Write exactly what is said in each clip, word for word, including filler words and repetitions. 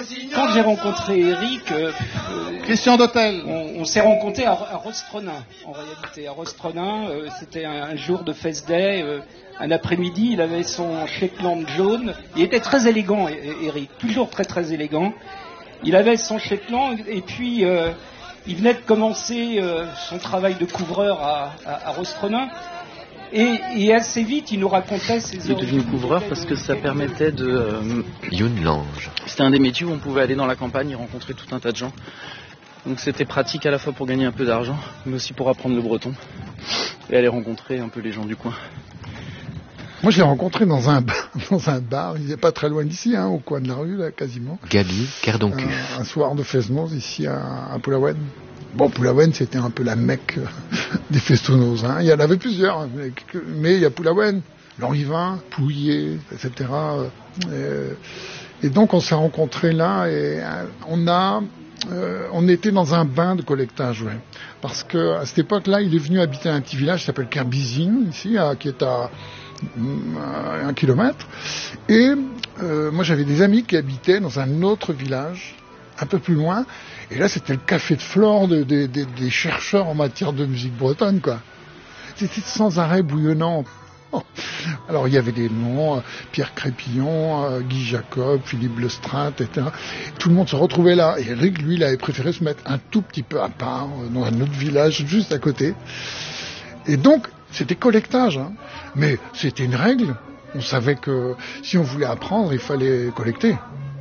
quand j'ai rencontré Eric, euh, Christian d'Hôtel. On, on s'est rencontrés à, à Rostronin, en réalité. À Rostronin, euh, c'était un, un jour de Fest Day, euh, un après-midi, il avait son Shetland jaune. Il était très élégant, Eric, toujours très très élégant. Il avait son Shetland et puis euh, il venait de commencer euh, son travail de couvreur à, à, à Rostronin. Et, et assez vite, il nous racontait ses origines. Il est devenu couvreur parce que ça permettait de... Euh, Youn Lange. C'était un des métiers où on pouvait aller dans la campagne et rencontrer tout un tas de gens. Donc c'était pratique à la fois pour gagner un peu d'argent, mais aussi pour apprendre le breton et aller rencontrer un peu les gens du coin. Moi, je l'ai rencontré dans un bar, dans un bar, il n'est pas très loin d'ici, hein, au coin de la rue, là, quasiment. Gabi Cardoncu. Un, un soir de Fesnos, ici, à, à Poulaouen. Bon, Poulaouen, c'était un peu la Mecque des festonoses, hein. Il y en avait plusieurs, mais, mais il y a Poulaouen, Lanrivain, Pouillet, et cetera. Et, et donc, on s'est rencontrés là, et on a... Euh, on était dans un bain de collectage, ouais. Parce que à cette époque-là, il est venu habiter à un petit village qui s'appelle Kerbizine, ici, à, qui est à, à un kilomètre. Et euh, moi, j'avais des amis qui habitaient dans un autre village, un peu plus loin. Et là, c'était le café de flore de, de, de, des chercheurs en matière de musique bretonne, quoi. C'était sans arrêt bouillonnant. Alors il y avait des noms, euh, Pierre Crépillon, euh, Guy Jacob, Philippe Lestrade, et cetera. Tout le monde se retrouvait là. Et Eric, lui, il avait préféré se mettre un tout petit peu à part, euh, dans un autre village, juste à côté. Et donc, c'était collectage, hein. Mais c'était une règle. On savait que si on voulait apprendre, il fallait collecter.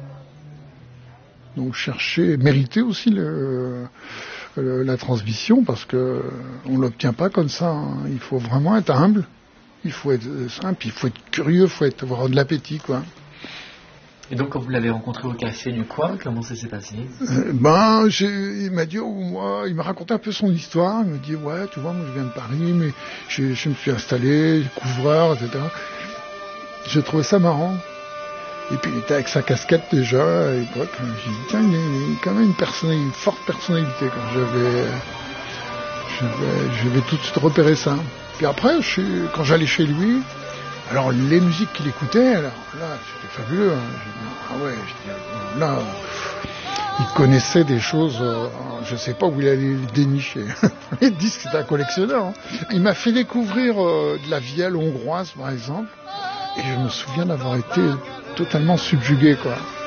Donc chercher, mériter aussi le, le, la transmission, parce que on l'obtient pas comme ça, hein. Il faut vraiment être humble. Il faut être simple, il faut être curieux, il faut être, avoir de l'appétit, quoi. Et donc, quand vous l'avez rencontré au café du coin, comment ça s'est passé? euh, Ben, j'ai, il m'a dit, oh, moi, il m'a raconté un peu son histoire. Il m'a dit, ouais, tu vois, moi, je viens de Paris, mais je, je me suis installé, couvreur, et cetera. J'ai trouvé ça marrant. Et puis, il était avec sa casquette déjà, à l'époque. J'ai dit, tiens, il a quand même une personnalité, une forte personnalité, quand j'avais, j'avais, j'avais tout de suite repéré ça. Puis après, je, quand j'allais chez lui, alors les musiques qu'il écoutait, alors là, c'était fabuleux. Hein. J'ai dit, ah ouais, je dis, là, il connaissait des choses, euh, je sais pas où il allait les dénicher. Les disques, c'était un collectionneur. Hein. Il m'a fait découvrir euh, de la vielle hongroise, par exemple, et je me souviens d'avoir été totalement subjugué, quoi.